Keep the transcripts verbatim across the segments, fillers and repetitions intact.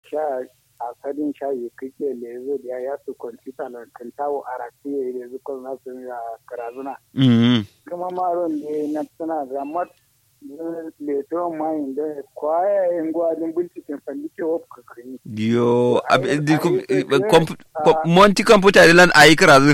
sha a sadin shayi kike lezo da ya su kwantita na kantawo a rafiye da zukon nasu ya karazuna. Kuma maron ne na suna zama leto mayin da kwaya yin gwadin binciken fandike wa kakari. Yo, monti computer da lan a yi karazun.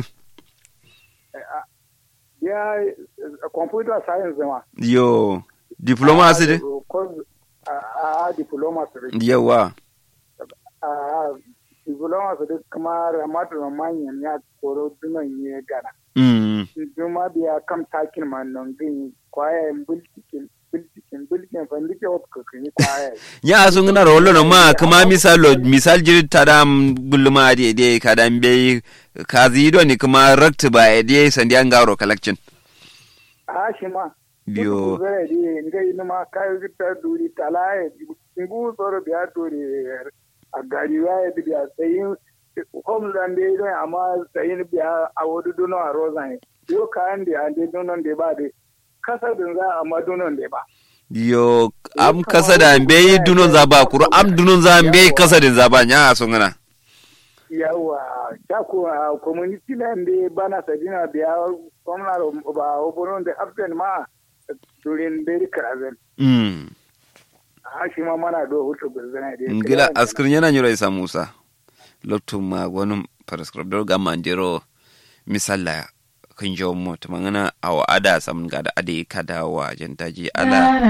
Ya computer science zama. Yo, diploma su dai? A diploma su dai. Yawa. A diploma su dai kuma ramatu da manyan ya koro dunan ya gana. Duma biya kam takin man nan gani kwayayen bilkikin bilkikin bilkin fandike wa kakari kwayayen. Ya sun gana rollo na ma kuma misalo misal jiri tadam gulma de de kadam bai kazi do ni kuma rakta ba de sandi an garo collection. A shi ma. Yo. Zai de ngai ni ma kai ta duri talaye ngu soro biya duri a gari ya biya sai homeland de don amma sai biya a wodu dono a rozan. Yo kan da ande donon de ba de kasa din za amma donon de ba. Yo am kasa da bai dunon za ba kuro am dunon za bai kasa da za ba nya sun gana. Yawa ta ko community land de bana sadina biya komna ba oboron de aften ma durin beri karazen. Mm. A shi ma mana do hutu gulzana de. Ngila askrin yana nyura isa Musa. Loktu ma gonum prescribe ga manjero misalla kan jawo mota mangana awa ada samun gada ade kada wa jantaji ala.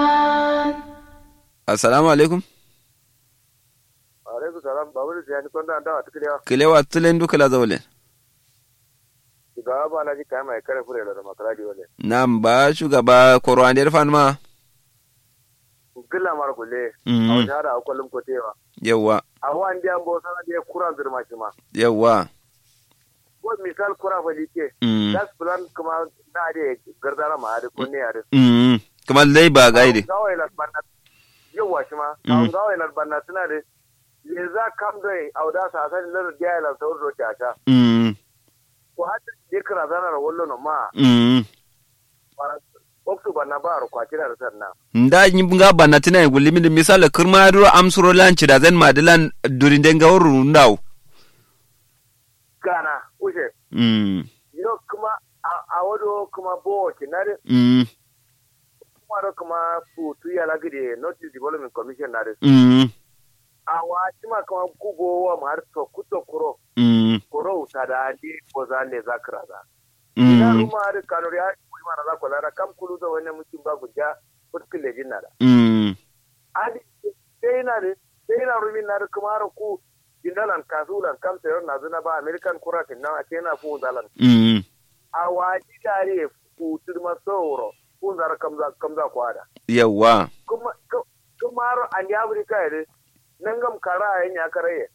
Assalamu alaikum. Alaikum salam babu da yani konda anda wata kilewa. Kilewa tulen duka la zawle. Shugaba na ji kai mai kare fure da makaradi wale. Nam ba shugaba korwan der fan ma. Gilla mar gule. Mhm. Awu hada akwalum kotewa. Yawa. Awu an dia bo sana dia kuran zirma shi ma. Yawa. Ko misal kura fa like. Mhm. Das plan kuma na de gardara ma ade kunne ade. Mhm. Kuma lai ba gaide. Gawai la banna. Yawa shi ma. Mhm. Awu gawai la banna tana de. Le za kam dai auda sa san lar dia la saur ro ta ta. Mhm. Ko hatta de kira zana ro wollo no ma. Mhm. Oktoba na ba ro kwatira da sanna. Nda nyi nga bana tina nguli mi misala kurma duro amsuro lanci da zan madilan durin den ga wuru ndaw. Gana uje. Mhm. Yo kuma a wado kuma bo kinare. Mhm. Kuma ro kuma futu ya lagide Notice Development Commission nare. Mhm. Awa cima kuma kugo wa mar to kuto kuro. Mhm. Kuro utada andi bozale zakraza. Ina Mhm. ruma har kanori ya kuma na za kolara kam kulu da wannan mutum ba guja futkile jinnada. Mhm. Adi sai na de sai na rumi na kuma har ku jindalan kasulan kam sayor na zuna ba American kuratin nan a kena fu zalan. Mhm. Awa dare futur masoro fu zar kamza kamza kwada. Yawa. Kuma kuma har an ya Afrika yare nan gam kara yan ya karaye.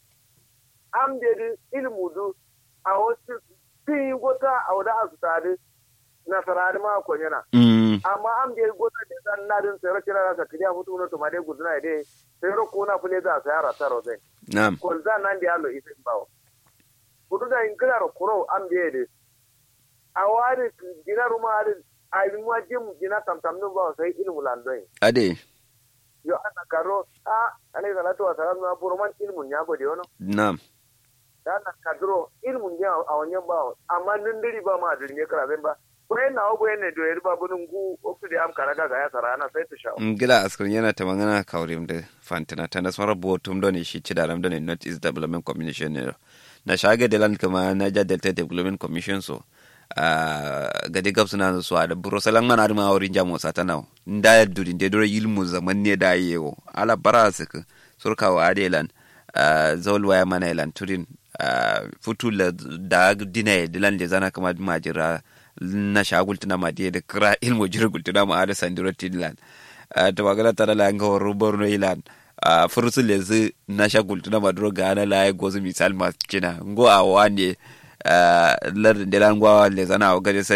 Am de ilmu du a wasu tin gota a wada asutade nasarari ma ko yana. Mhm. Amma am de gota de dan na din sai kira ka kiya futu no to ma de guduna de sai ro kuna fule da sai ara taro zai. Nam. Ko za nan de allo isin bawo. Kudu da in kira ro kuro am de de. Awari dina ruma ari ai mu jim dina tam tam no bawo sai ilmu landoi. Ade. Yo ana karo a alai salatu wa salam na burman ilmun ya gode wono. Nam. Dana kadro ilmun ya a wanyan bawo amma nindiri ba ma dirne kara zan ba. Ko yana ogo yana do yarba bunun gu oktu da am karaga ga ya sarana sai ta shawo. Ngila askrin yana ta magana kaurim da fantina ta nasmara botum don shi ci da ram don North East Development Commission ne. Na shaga da lan kuma Niger Delta Development Commission so a gade gabsu na so da burosalan man arma wurin jamo satana nda durin de dore ilmu zaman ne da yewo ala barasik surkawa adelan zawalwa ya mana ilan turin futula da dina dilan da zana kama majira na shagultuna ma da kira ilmu jirgultuna ma ada sandiroti dilan ta magana tara la nga horu borno ilan furusul yanzu na shagultuna ma duro ga ana la gozu misal ma kina ngo a wane lar dilan gwa le zana ga